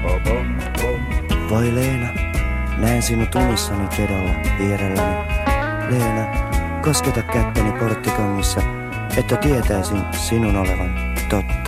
Voi Leena, näen sinut unissani kedolla vierelläni. Leena, kosketa kättäni porttikongissa, että tietäisin sinun olevan totta.